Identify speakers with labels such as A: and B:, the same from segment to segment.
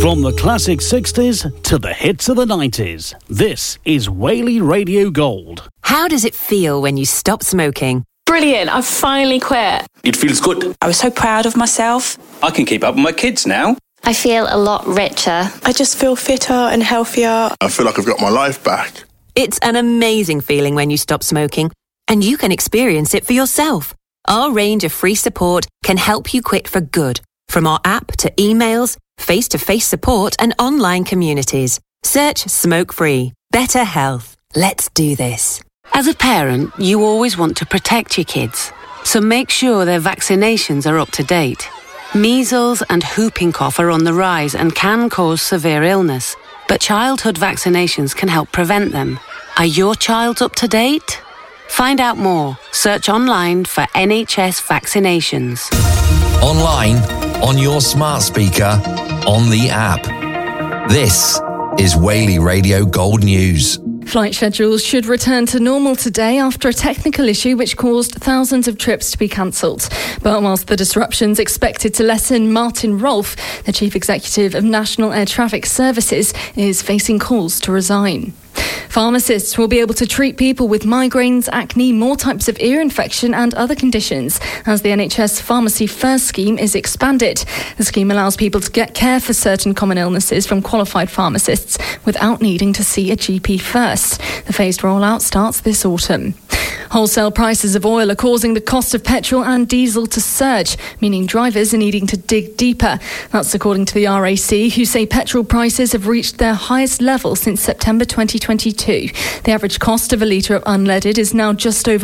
A: From the classic 60s to the hits of the 90s, this is Whaley Radio Gold.
B: How does it feel when you stop smoking?
C: Brilliant, I've finally quit.
D: It feels good.
E: I was so proud of myself.
D: I can keep up with my kids now.
F: I feel a lot richer.
G: I just feel fitter and healthier.
H: I feel like I've got my life back.
B: It's an amazing feeling when you stop smoking, and you can experience it for yourself. Our range of free support can help you quit for good, from our app to emails, face-to-face support and online communities. Search Smoke Free. Better health. Let's do this.
I: As a parent, you always want to protect your kids, so make sure their vaccinations are up to date. Measles and whooping cough are on the rise and can cause severe illness, but childhood vaccinations can help prevent them. Are your child's up to date? Find out more. Search online for NHS vaccinations.
J: Online, on your smart speaker, on the app. This is Whaley Radio Gold News.
K: Flight schedules should return to normal today after a technical issue which caused thousands of trips to be cancelled. But whilst the disruptions expected to lessen, Martin Rolfe, the Chief Executive of National Air Traffic Services, is facing calls to resign. Pharmacists will be able to treat people with migraines, acne, more types of ear infection and other conditions as the NHS Pharmacy First scheme is expanded. The scheme allows people to get care for certain common illnesses from qualified pharmacists without needing to see a GP first. The phased rollout starts this autumn. Wholesale prices of oil are causing the cost of petrol and diesel to surge, meaning drivers are needing to dig deeper. That's according to the RAC, who say petrol prices have reached their highest level since September 2022. The average cost of a litre of unleaded is now just over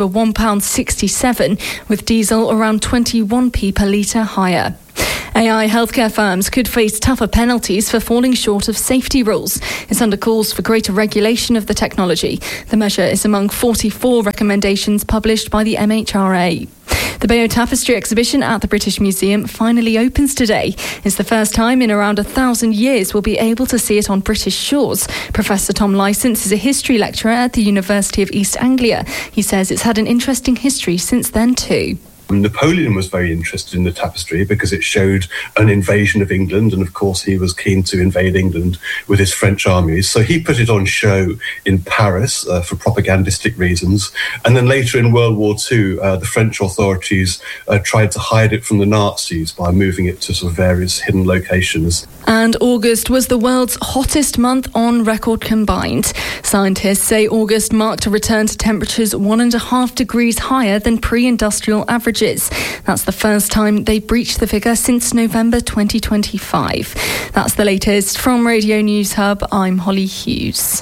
K: £1.67, with diesel around 21p per litre higher. AI healthcare firms could face tougher penalties for falling short of safety rules. It's under calls for greater regulation of the technology. The measure is among 44 recommendations published by the MHRA. The Bayeux Tapestry exhibition at the British Museum finally opens today. It's the first time in around 1,000 years we'll be able to see it on British shores. Professor Tom Licence is a history lecturer at the University of East Anglia. He says it's had an interesting history since then too.
L: Napoleon was very interested in the tapestry because it showed an invasion of England, and of course he was keen to invade England with his French armies. So he put it on show in Paris for propagandistic reasons. And then later in World War II, the French authorities tried to hide it from the Nazis by moving it to sort of various hidden locations.
K: And August was the world's hottest month on record combined. Scientists say August marked a return to temperatures 1.5 degrees higher than pre-industrial averages. That's the first time they breached the figure since November 2025. That's the latest from Radio News Hub. I'm Holly Hughes.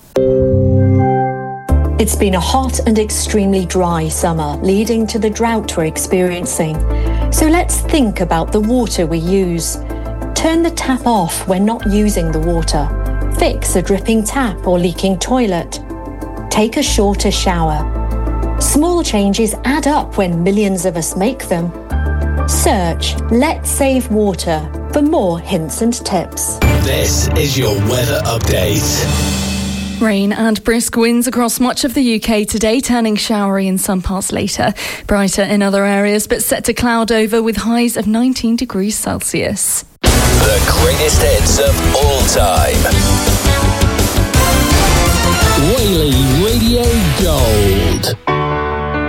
M: It's been a hot and extremely dry summer, leading to the drought we're experiencing. So let's think about the water we use. Turn the tap off when not using the water. Fix a dripping tap or leaking toilet. Take a shorter shower. Small changes add up when millions of us make them. Search Let's Save Water for more hints and tips.
J: This is your weather update.
K: Rain and brisk winds across much of the UK today, turning showery in some parts later. Brighter in other areas, but set to cloud over with highs of 19 degrees Celsius.
J: The greatest hits of all time.
A: Whaley Radio Gold.